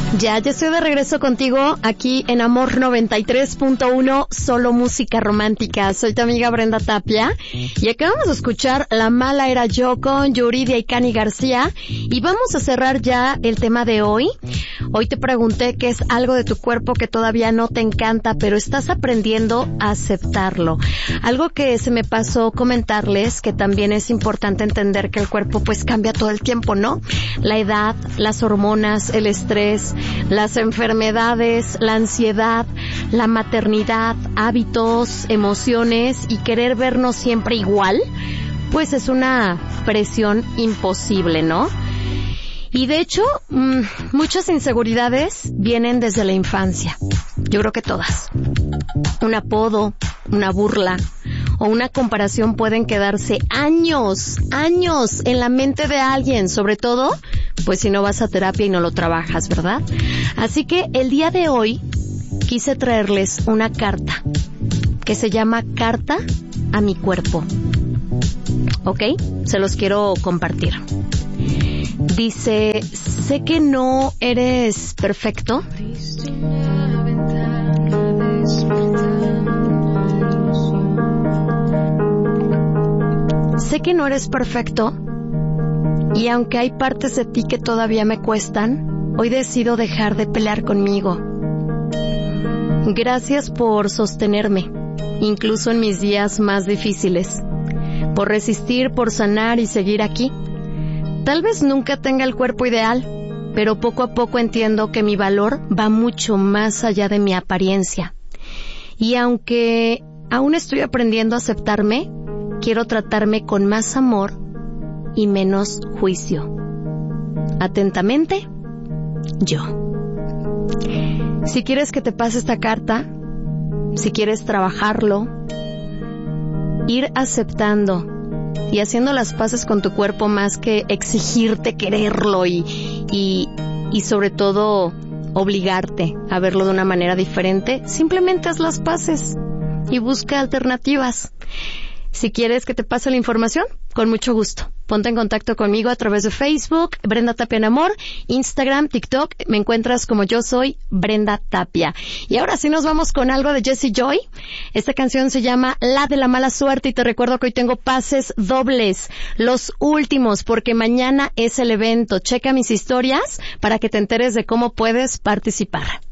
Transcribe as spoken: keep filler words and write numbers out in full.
Ya, ya estoy de regreso contigo aquí en Amor noventa y tres punto uno, solo música romántica. Soy tu amiga Brenda Tapia y acabamos de escuchar La Mala Era Yo con Yuridia y Cani García y vamos a cerrar ya el tema de hoy. Hoy te pregunté qué es algo de tu cuerpo que todavía no te encanta, pero estás aprendiendo a aceptarlo. Algo que se me pasó comentarles, que también es importante entender que el cuerpo pues cambia todo el tiempo, ¿no? La edad, las hormonas, el estrés, las enfermedades, la ansiedad, la maternidad, hábitos, emociones y querer vernos siempre igual, pues es una presión imposible, ¿no? Y de hecho, mmm, muchas inseguridades vienen desde la infancia. Yo creo que todas. Un apodo, una burla o una comparación pueden quedarse años, años en la mente de alguien, sobre todo, pues si no vas a terapia y no lo trabajas, ¿verdad? Así que el día de hoy quise traerles una carta que se llama Carta a mi cuerpo. ¿Ok? Se los quiero compartir. Dice, sé que no eres perfecto. Sé que no eres perfecto y aunque hay partes de ti que todavía me cuestan, hoy decido dejar de pelear conmigo. Gracias por sostenerme, incluso en mis días más difíciles, por resistir, por sanar y seguir aquí. Tal vez nunca tenga el cuerpo ideal, pero poco a poco entiendo que mi valor va mucho más allá de mi apariencia. Y aunque aún estoy aprendiendo a aceptarme, quiero tratarme con más amor y menos juicio. Atentamente, yo. Si quieres que te pase esta carta, si quieres trabajarlo, ir aceptando y haciendo las paces con tu cuerpo más que exigirte quererlo y, y, y sobre todo obligarte a verlo de una manera diferente, simplemente haz las paces y busca alternativas. Si quieres que te pase la información, con mucho gusto. Ponte en contacto conmigo a través de Facebook, Brenda Tapia en Amor, Instagram, TikTok. Me encuentras como yo soy, Brenda Tapia. Y ahora sí nos vamos con algo de Jessie Joy. Esta canción se llama La de la Mala Suerte y te recuerdo que hoy tengo pases dobles, los últimos, porque mañana es el evento. Checa mis historias para que te enteres de cómo puedes participar.